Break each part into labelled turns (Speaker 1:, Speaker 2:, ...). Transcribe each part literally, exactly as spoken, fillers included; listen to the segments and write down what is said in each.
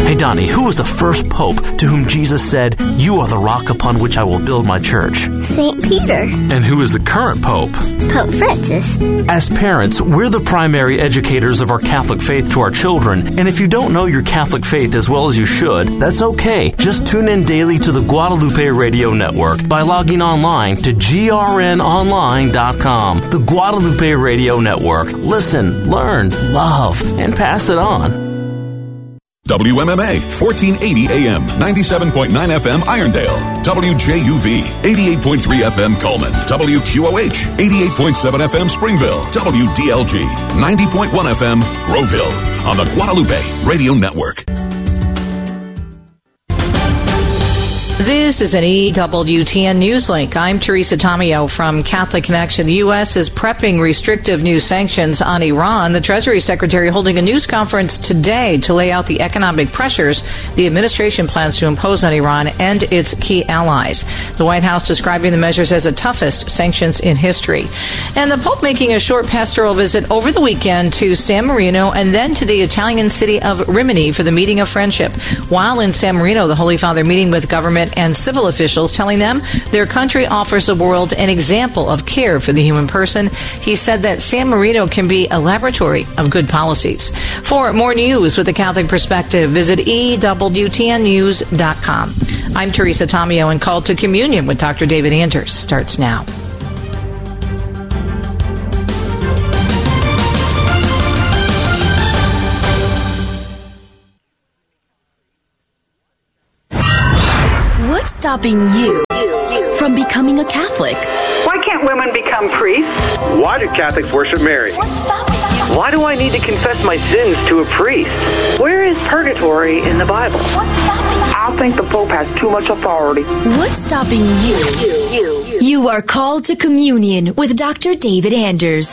Speaker 1: Hey, Donnie, who was the first pope to whom Jesus said, "You are the rock upon which I will build my church"?
Speaker 2: Saint Peter.
Speaker 1: And who is the current pope?
Speaker 2: Pope Francis.
Speaker 1: As parents, we're the primary educators of our Catholic faith to our children. And if you don't know your Catholic faith as well as you should, that's okay. Just tune in daily to the Guadalupe Radio Network by logging online to G R N online dot com. The Guadalupe Radio Network. Listen, learn, love, and pass it on.
Speaker 3: W M M A, fourteen eighty A M, ninety-seven point nine F M Irondale. W J U V, eighty-eight point three F M Coleman. W Q O H, eighty-eight point seven F M Springville. W D L G, ninety point one F M Groveville. On the Guadalupe Radio Network.
Speaker 4: This is an E W T N Newslink. I'm Teresa Tomeo from Catholic Connection. The U S is prepping restrictive new sanctions on Iran. The Treasury Secretary holding a news conference today to lay out the economic pressures the administration plans to impose on Iran and its key allies. The White House describing the measures as the toughest sanctions in history. And the Pope making a short pastoral visit over the weekend to San Marino and then to the Italian city of Rimini for the meeting of friendship. While in San Marino, the Holy Father meeting with government and civil officials, telling them their country offers the world an example of care for the human person. He said that San Marino can be a laboratory of good policies. For more news with a Catholic perspective, visit E W T N news dot com. I'm Teresa Tomeo, and Call to Communion with Doctor David Anders starts now.
Speaker 5: What's stopping you from becoming a Catholic?
Speaker 6: Why can't women become priests?
Speaker 7: Why do Catholics worship Mary?
Speaker 5: What's stopping you?
Speaker 7: Why do I need to confess my sins to a priest?
Speaker 6: Where is purgatory in the Bible?
Speaker 5: What's stopping you?
Speaker 6: I think the Pope has too much authority.
Speaker 5: What's stopping you? You, you, you. You are called to communion with Doctor David Anders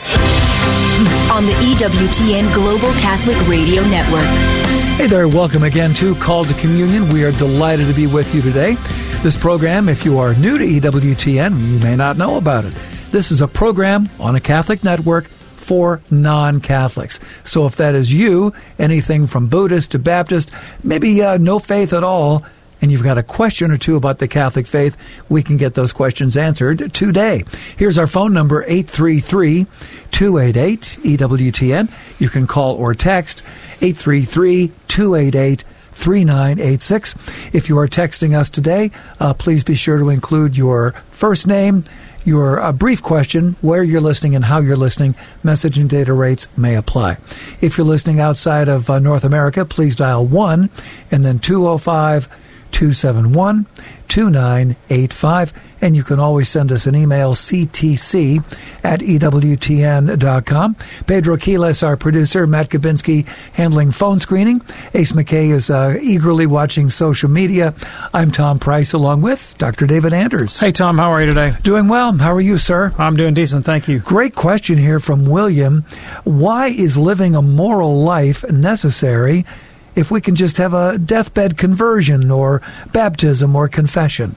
Speaker 5: on the E W T N Global Catholic Radio Network.
Speaker 8: Hey there, welcome again to Call to Communion. We are delighted to be with you today. This program, if you are new to E W T N, you may not know about it. This is a program on a Catholic network for non-Catholics. So if that is you, anything from Buddhist to Baptist, maybe uh, no faith at all, and you've got a question or two about the Catholic faith, we can get those questions answered today. Here's our phone number, eight three three, two eight eight, E W T N. You can call or text eight three three, two eight eight, three nine eight six. If you are texting us today, uh, please be sure to include your first name, your uh, brief question, where you're listening and how you're listening. Message and data rates may apply. If you're listening outside of uh, North America, please dial one and then two oh five, two seven one, two nine eight five. And you can always send us an email, c t c at e w t n dot com. Pedro Quiles, our producer, Matt Kabinski handling phone screening. Ace McKay is uh, eagerly watching social media. I'm Tom Price, along with Doctor David Anders.
Speaker 9: Hey, Tom, how are you today?
Speaker 8: Doing well. How are you, sir?
Speaker 9: I'm doing decent, thank you.
Speaker 8: Great question here from William. Why is living a moral life necessary if we can just have a deathbed conversion or baptism or confession?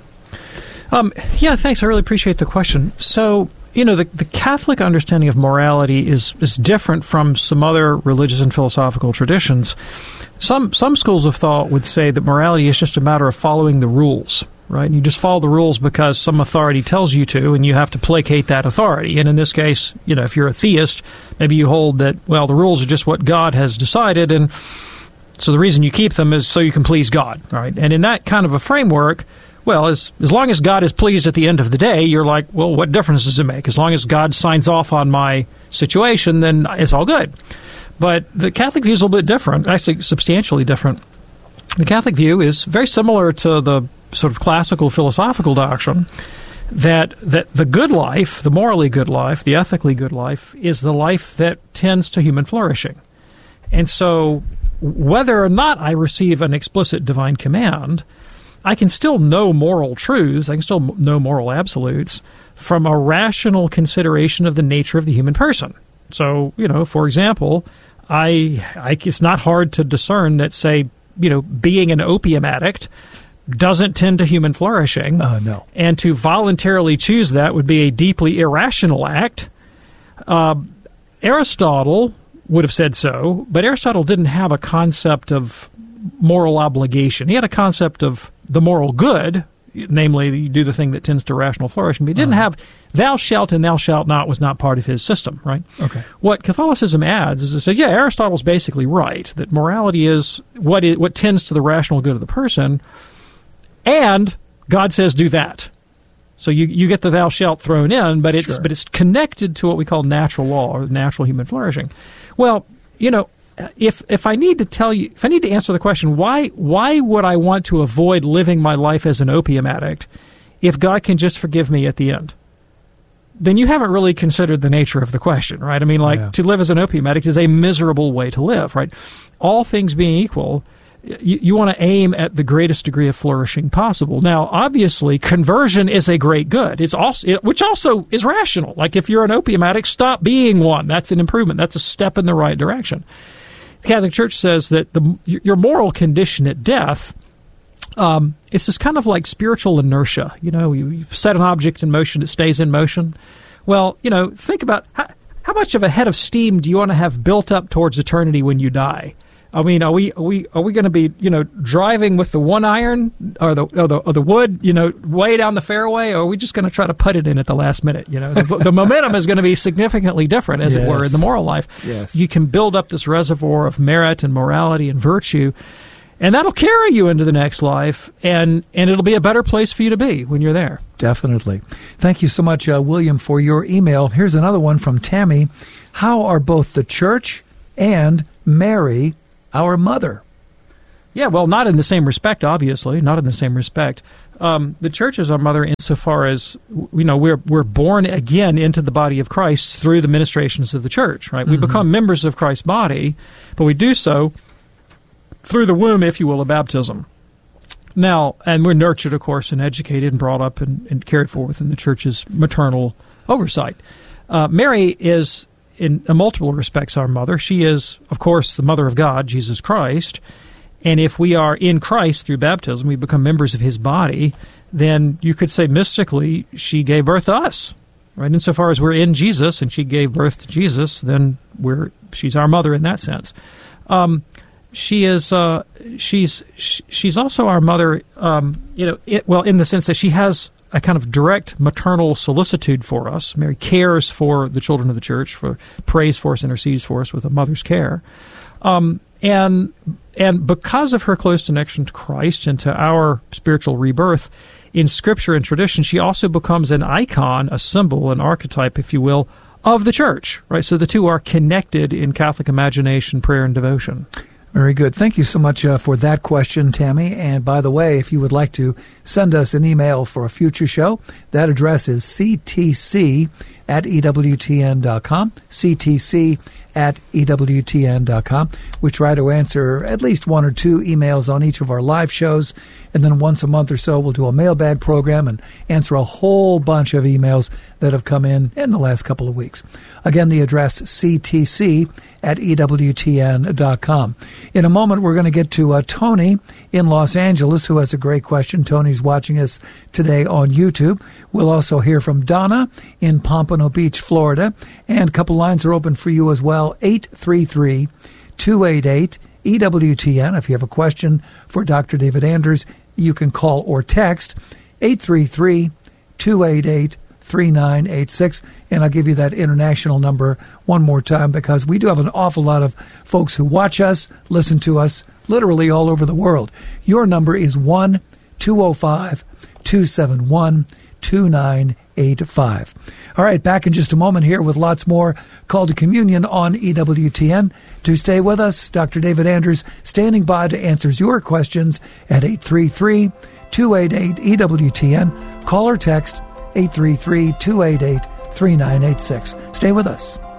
Speaker 9: Um, yeah, thanks. I really appreciate the question. So, you know, the, the Catholic understanding of morality is, is different from some other religious and philosophical traditions. Some some schools of thought would say that morality is just a matter of following the rules, right? And you just follow the rules because some authority tells you to, and you have to placate that authority. And in this case, you know, if you're a theist, maybe you hold that, well, the rules are just what God has decided, and so the reason you keep them is so you can please God, right? And in that kind of a framework, well, as as long as God is pleased at the end of the day, you're like, well, what difference does it make? As long as God signs off on my situation, then it's all good. But the Catholic view is a little bit different, actually substantially different. The Catholic view is very similar to the sort of classical philosophical doctrine that that the good life, the morally good life, the ethically good life, is the life that tends to human flourishing. And so whether or not I receive an explicit divine command, I can still know moral truths, I can still know moral absolutes from a rational consideration of the nature of the human person. So, you know, for example, I, I it's not hard to discern that, say, you know, being an opium addict doesn't tend to human flourishing.
Speaker 8: Uh, no.
Speaker 9: And to voluntarily choose that would be a deeply irrational act. Uh, Aristotle would have said so, but Aristotle didn't have a concept of moral obligation. He had a concept of the moral good, namely, you do the thing that tends to rational flourishing. But he didn't uh-huh. have thou shalt and thou shalt not was not part of his system, right?
Speaker 8: Okay.
Speaker 9: What Catholicism adds is it says, yeah, Aristotle's basically right, that morality is what is, what tends to the rational good of the person, and God says do that. So you you get the thou shalt thrown in, but it's
Speaker 8: sure.
Speaker 9: but it's connected to what we call natural law or natural human flourishing. Well, you know, If if I need to tell you, if I need to answer the question, why why would I want to avoid living my life as an opium addict if God can just forgive me at the end? Then you haven't really considered the nature of the question, right? I mean, like,
Speaker 8: yeah.
Speaker 9: to live as an opium addict is a miserable way to live, right? All things being equal, you, you want to aim at the greatest degree of flourishing possible. Now, obviously, conversion is a great good. It's also, it, which also is rational. Like, if you're an opium addict, stop being one. That's an improvement. That's a step in the right direction. The Catholic Church says that the, your moral condition at death, um, it's just kind of like spiritual inertia. You know, you, you set an object in motion, it stays in motion. Well, you know, think about how, how much of a head of steam do you want to have built up towards eternity when you die? I mean, are we are we are we going to be, you know, driving with the one iron or the or the, or the wood, you know, way down the fairway, or are we just going to try to put it in at the last minute? You know, the, the momentum is going to be significantly different, as yes. it were, in the moral life.
Speaker 8: Yes.
Speaker 9: You can build up this reservoir of merit and morality and virtue, and that'll carry you into the next life, and and it'll be a better place for you to be when you're there.
Speaker 8: Definitely. Thank you so much, uh, William, for your email. Here's another one from Tammy. How are both the Church and Mary our mother?
Speaker 9: Yeah, well, not in the same respect, obviously, not in the same respect. Um, the Church is our mother insofar as, you know, we're we're born again into the body of Christ through the ministrations of the Church, right? We mm-hmm. become members of Christ's body, but we do so through the womb, if you will, of baptism. Now, and we're nurtured, of course, and educated and brought up and, and cared for within the Church's maternal oversight. Uh, Mary is, in multiple respects, our mother. She is, of course, the mother of God, Jesus Christ. And if we are in Christ through baptism, we become members of his body, then you could say mystically she gave birth to us. Right? Insofar as we're in Jesus and she gave birth to Jesus, then we're she's our mother in that sense. Um, she is uh, she's she's also our mother. Um, you know, it, well, in the sense that she has a kind of direct maternal solicitude for us. Mary cares for the children of the Church, for prays for us, intercedes for us with a mother's care. Um, and and because of her close connection to Christ and to our spiritual rebirth, in Scripture and tradition, she also becomes an icon, a symbol, an archetype, if you will, of the Church. Right. So the two are connected in Catholic imagination, prayer, and devotion.
Speaker 8: Very good. Thank you so much uh, for that question, Tammy. And by the way, if you would like to send us an email for a future show, that address is c t c at e w t n dot com, c t c at e w t n dot com. We try to answer at least one or two emails on each of our live shows, and then once a month or so we'll do a mailbag program and answer a whole bunch of emails that have come in in the last couple of weeks. Again, the address c t c at e w t n dot com. In a moment, we're going to get to uh, Tony in Los Angeles, who has a great question. Tony's watching us today on YouTube. We'll also hear from Donna in Pompano Beach, Florida. And a couple lines are open for you as well. eight three three, two eight eight, E W T N. If you have a question for Doctor David Anders, you can call or text eight three three, two eight eight, three nine eight six. And I'll give you that international number one more time, because we do have an awful lot of folks who watch us, listen to us, literally all over the world. Your number is one two oh five, two seven one, two nine eight five. All right, back in just a moment here with lots more Call to Communion on E W T N. To stay with us, Doctor David Anders standing by to answer your questions at eight three three, two eight eight, E W T N. Call or text eight three three, two eight eight, three nine eight six. Stay with us.